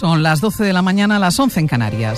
Son las 12 de la mañana, las 11 en Canarias.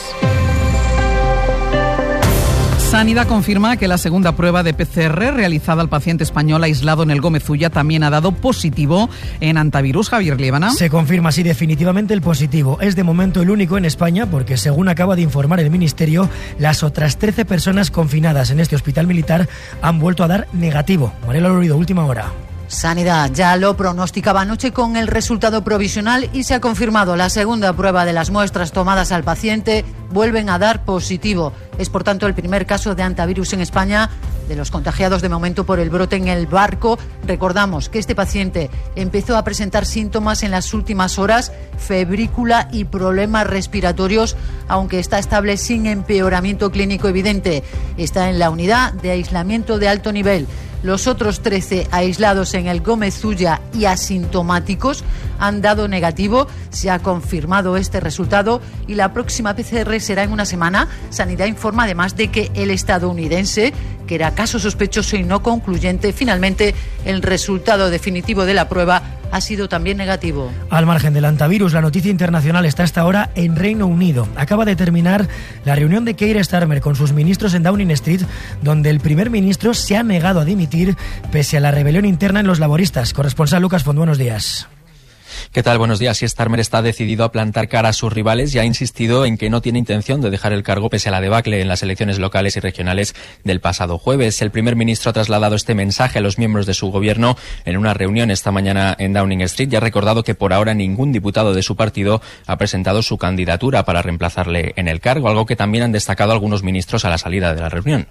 Sanidad confirma que la segunda prueba de PCR realizada al paciente español aislado en el Gómez Ulla también ha dado positivo en antivirus. Javier Liébana. Se confirma así definitivamente el positivo. Es de momento el único en España porque, según acaba de informar el Ministerio, las otras 13 personas confinadas en este hospital militar han vuelto a dar negativo. Mariela Lorido, última hora. Sanidad ya lo pronosticaba anoche con el resultado provisional y se ha confirmado. La segunda prueba de las muestras tomadas al paciente vuelven a dar positivo. Es, por tanto, el primer caso de antivirus en España de los contagiados de momento por el brote en el barco. Recordamos que este paciente empezó a presentar síntomas en las últimas horas, febrícula y problemas respiratorios, aunque está estable sin empeoramiento clínico evidente. Está en la unidad de aislamiento de alto nivel. Los otros 13 aislados en el Gómez Ulla y asintomáticos han dado negativo. Se ha confirmado este resultado y la próxima PCR será en una semana. Sanidad informa además de que el estadounidense, que era caso sospechoso y no concluyente, finalmente el resultado definitivo de la prueba ha sido también negativo. Al margen del antivirus, la noticia internacional está hasta ahora en Reino Unido. Acaba de terminar la reunión de Keir Starmer con sus ministros en Downing Street, donde el primer ministro se ha negado a dimitir pese a la rebelión interna en los laboristas. Corresponsal Lucas Font, buenos días. ¿Qué tal? Buenos días. Sí, Starmer está decidido a plantar cara a sus rivales y ha insistido en que no tiene intención de dejar el cargo pese a la debacle en las elecciones locales y regionales del pasado jueves. El primer ministro ha trasladado este mensaje a los miembros de su gobierno en una reunión esta mañana en Downing Street y ha recordado que por ahora ningún diputado de su partido ha presentado su candidatura para reemplazarle en el cargo, algo que también han destacado algunos ministros a la salida de la reunión.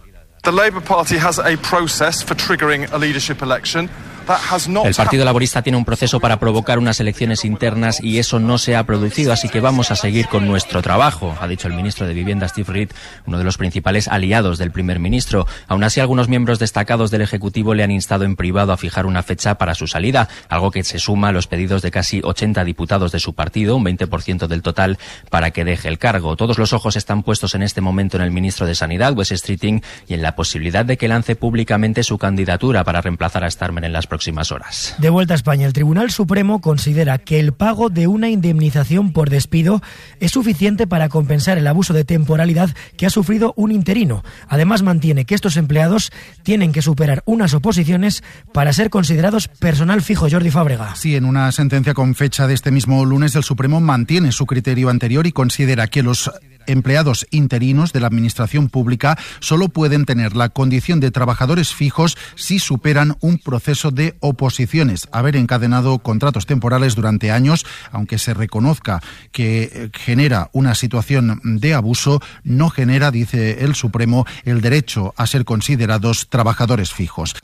El Partido Laborista tiene un proceso para provocar unas elecciones internas y eso no se ha producido, así que vamos a seguir con nuestro trabajo, ha dicho el ministro de Vivienda Steve Reed, uno de los principales aliados del primer ministro. Aún así, algunos miembros destacados del Ejecutivo le han instado en privado a fijar una fecha para su salida, algo que se suma a los pedidos de casi 80 diputados de su partido, un 20% del total, para que deje el cargo. Todos los ojos están puestos en este momento en el ministro de Sanidad, Wes Streeting, y en la posibilidad de que lance públicamente su candidatura para reemplazar a Starmer en las próximas horas. De vuelta a España, el Tribunal Supremo considera que el pago de una indemnización por despido es suficiente para compensar el abuso de temporalidad que ha sufrido un interino. Además, mantiene que estos empleados tienen que superar unas oposiciones para ser considerados personal fijo. Jordi Fábrega. Sí, en una sentencia con fecha de este mismo lunes, el Supremo mantiene su criterio anterior y considera que los empleados interinos de la administración pública solo pueden tener la condición de trabajadores fijos si superan un proceso de oposiciones. Haber encadenado contratos temporales durante años, aunque se reconozca que genera una situación de abuso, no genera, dice el Supremo, el derecho a ser considerados trabajadores fijos.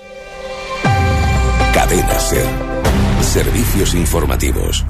Cadena SER. Servicios informativos.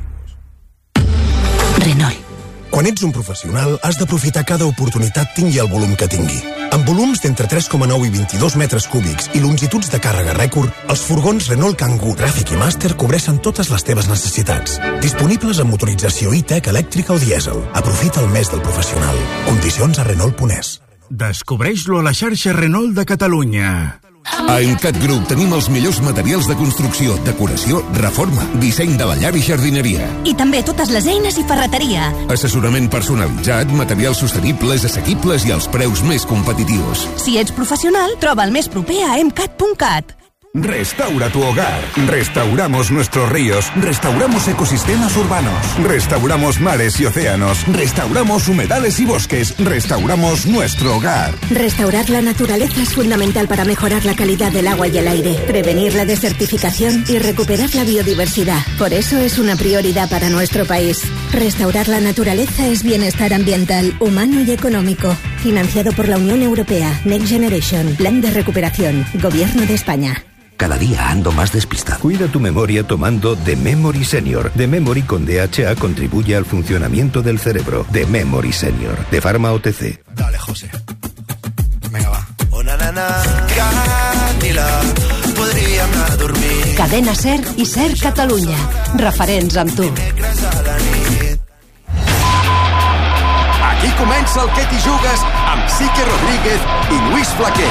Renault. Quan ets un professional, has d'aprofitar cada oportunitat tingui el volum que tingui. Amb volums d'entre 3,9 i 22 metres cúbics i longituds de càrrega rècord, els furgons Renault Kangoo, Traffic i Master cobreixen totes les teves necessitats. Disponibles amb motorització e-tech, elèctrica o dièsel. Aprofita el mes del professional. Condicions a Renault.es. Descobreix-lo a la xarxa Renault de Catalunya. A Encat Group tenim els millors materials de construcció, decoració, reforma, disseny de la llar i jardineria. I també totes les eines i ferreteria. Assessorament personalitzat, materials sostenibles, assequibles i els preus més competitius. Si ets professional, troba el més proper a emcat.cat. Restaura tu hogar. Restauramos nuestros ríos. Restauramos ecosistemas urbanos. Restauramos mares y océanos. Restauramos humedales y bosques. Restauramos nuestro hogar. Restaurar la naturaleza es fundamental para mejorar la calidad del agua y el aire, prevenir la desertificación y recuperar la biodiversidad. Por eso es una prioridad para nuestro país. Restaurar la naturaleza es bienestar ambiental, humano y económico. Financiado por la Unión Europea. Next Generation. Plan de recuperación. Gobierno de España. Cada día ando más despistado. Cuida tu memoria tomando The Memory Senior. The Memory con DHA contribuye al funcionamiento del cerebro. The Memory Senior. De Pharma OTC. Dale, José. Venga, va. Una nana, Canila, podríem anar a dormir. Cadena SER i SER Catalunya. Referents amb tu. Aquí comença el Que t'hi jugues amb Sique Rodríguez i Lluís Flaquer.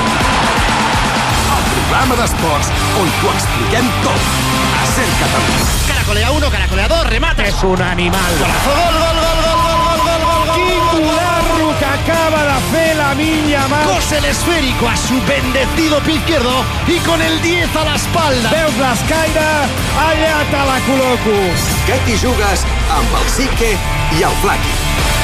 Programa d'esports on t'ho expliquem tot. A SER Catalunya. Caracolea 1, caracolea 2, remata. És un animal. Golazo, gol, gol, gol, gol, gol, gol, gol, gol, gol. Quin bularro que acaba de fer Lamine Yamal. Cose el esférico a su bendecido pie izquierdo y con el 10 a la espalda. Veus l'escaire? Allà te la col·loco. Que t'hi jugues amb el Sique i el Flaqui.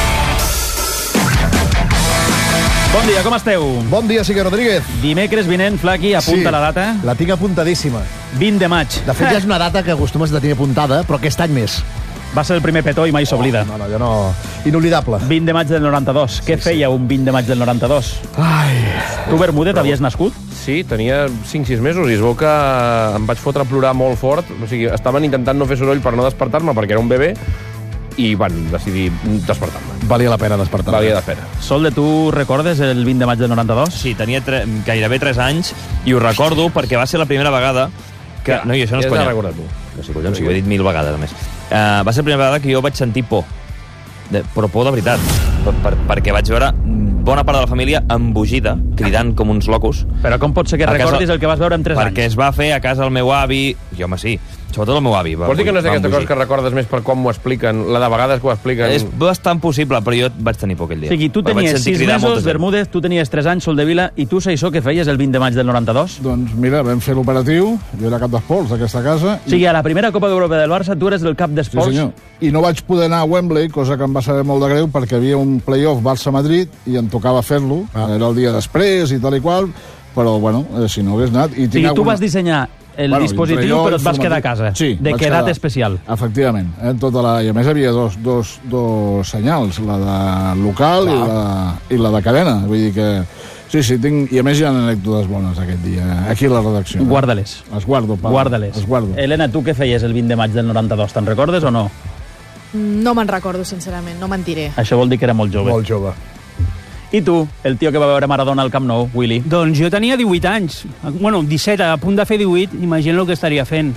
Bon dia, com esteu? Bon dia, Sique Rodríguez. Dimecres vinent, Flaqui, apunta la data. La tinc apuntadíssima. 20 de maig. De fet, ja és una data que acostumes a tenir apuntada, però aquest any més. Va ser el primer petó i mai s'oblida. No, jo no... Inoblidable. 20 de maig del 92. Què feia un 20 de maig del 92? Ai... Tu, Bermúdez, havies nascut? Sí, tenia 5-6 mesos i es veu que em vaig fotre a plorar molt fort. O sigui, estaven intentant no fer soroll per no despertar-me perquè era un bebè i van decidir despertar-me. Valia la pena despertar-me. Valia la pena. Solde, tu recordes el 20 de maig del 92? Sí, tenia gairebé 3 anys i ho recordo perquè va ser la primera vegada que... No, i això no és conya. Recordat tu. Que sí, collons, ho he dit 1000 vegades, a més. Va ser la primera vegada que jo vaig sentir por. Però por de veritat. Perquè vaig veure bona part de la família embogida, cridant com uns locos. Però com pot ser que recordis el que vas veure amb 3 anys? Perquè es va fer a casa el meu avi, i home, sí, sobretot el meu avi. Vols dir que no és d'aquesta cosa que recordes més per quan m'ho expliquen, la de vegades que ho expliquen? És bastant possible, però jo vaig tenir por aquell dia. O sigui, tu tenies 6 mesos, Bermúdez, tu tenies 3 anys, Soldevila, i tu, Saissó, què feies el 20 de maig del 92? Doncs mira, vam fer l'operatiu, jo era cap d'esports d'aquesta casa. O sigui, a la primera Copa d'Europa del Barça tu eres el cap d'esports. Sí, senyor. I no vaig poder anar a Wembley, cosa que em va saber molt de greu, perquè hi havia un play-off Barça-Madrid i em tocava fer-lo. Era el dia després i tal i qual, però, bueno, si no hagués anat... O sigui, tu vas dissenyar el dispositiu, però et vas quedar a casa. Sí. De què edat especial? Efectivament. I a més hi havia dos senyals, la de local i la de cadena. Vull dir que... Sí, tinc... I a més hi ha anècdotes bones aquest dia, aquí a la redacció. Guarda-les. Les guardo, Pau. Guarda-les. Les guardo. Elena, tu què feies el 20 de maig del 92? Te'n recordes o no? No me'n recordo, sincerament, no mentiré. Això vol dir que era molt jove. Molt jove. I tu, el tio que va veure Maradona al Camp Nou, Willy? Doncs jo tenia 18 anys. Bueno, 17, a punt de fer 18, imagina el que estaria fent.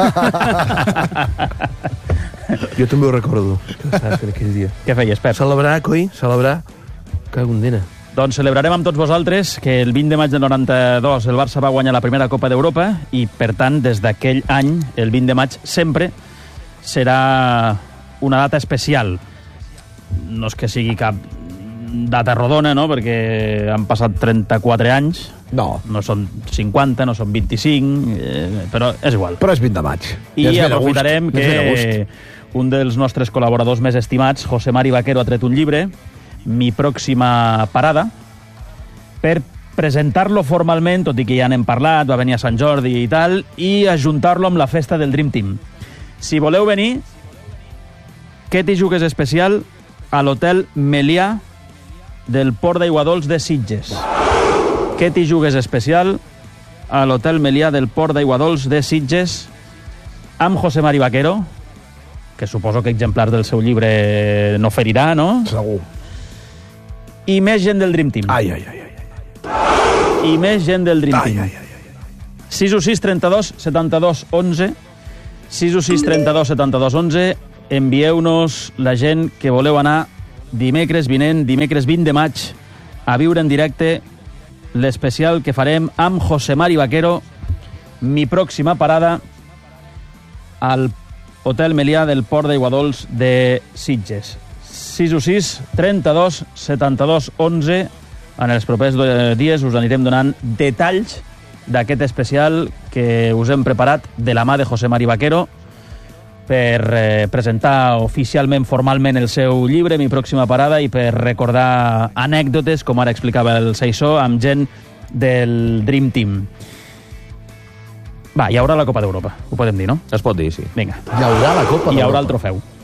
Jo també ho recordo, que estava fent aquell dia. Què feies, Pep? Celebrar, coi, celebrar. Que condena. Doncs celebrarem amb tots vosaltres que el 20 de maig del 92 el Barça va guanyar la primera Copa d'Europa i, per tant, des d'aquell any, el 20 de maig, sempre serà una data especial. No és que sigui cap data rodona, no?, perquè han passat 34 anys. No són 50, no són 25, però és igual. Però és 20 de maig. I aprofitarem que un dels nostres col·laboradors més estimats, José Mari Vaquero, ha tret un llibre, Mi pròxima parada, per presentar-lo formalment, tot i que ja n'hem parlat, va venir a Sant Jordi i tal, i ajuntar-lo amb la festa del Dream Team. Si voleu venir, què t'hi jugues especial a l'hotel Melià del Port d'Aiguadols de Sitges. Què t'hi jugues especial a l'hotel Melià del Port d'Aiguadols de Sitges amb José Mari Vaquero, que suposo que exemplars del seu llibre no ferirà, no? Segur. I més gent del Dream Team. I més gent del Dream Team. 616 32 72 11 616 32 72 11. Envieu-nos la gent que voleu anar dimecres vinent, dimecres 20 de maig, a viure en directe l'especial que farem amb José Mari Vaquero, Mi pròxima parada, al Hotel Melià del Port d'Aiguadols de Sitges. 616 32 72 11. En els propers dies us anirem donant detalls d'aquest especial que us hem preparat de la mà de José Mari Vaquero per presentar oficialment, formalment, el seu llibre, Mi pròxima parada, i per recordar anècdotes, com ara explicava el Saissó, amb gent del Dream Team. Va, hi haurà la Copa d'Europa, ho podem dir, no? Es pot dir, sí. Vinga. Hi haurà la Copa d'Europa. Hi haurà el trofeu.